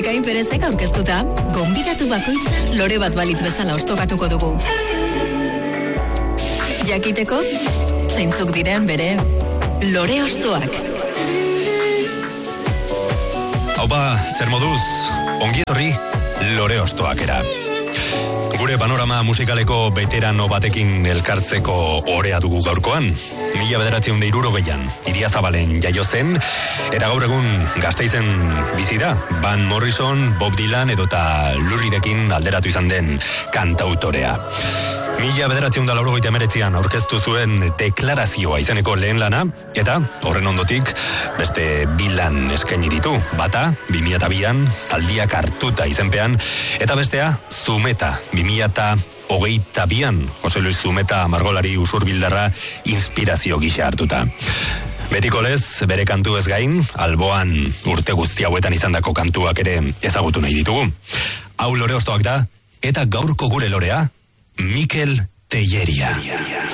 Gain perezek aurkeztuta, gonbidatu bakoitza lore bat balitz bezala ostokatuko dugu. Jakiteko, zeintzuk diren bere lore ostoak. Haupa, zer moduz, ongi etorri lore ostoak era. Gure panorama musikaleko veterano batekin elkartzeko orea dugu gaurkoan. 1960an, Idiazabalen jaio zen, eta gaur egun Gasteizen bizi da. Van Morrison, Bob Dylan edota Lou Reedekin alderatu izan den kantautorea. 1989an aurkeztu zuen Deklarazioa izeneko lehen lana, eta horren ondotik beste bi lan eskaini ditu. Bata, 2002an, Zaldiak hartuta izenpean, eta bestea, Zumeta, 2022an, Jose Luis Zumeta margolari usurbildarra inspirazio gisa hartuta. Betiko lez, bere kantu ez gain, alboan urte guzti hauetan izandako kantuak ere ezagutu nahi ditugu. Hau lore ostoak da, eta gaurko gure lorea, Mikel Telleria.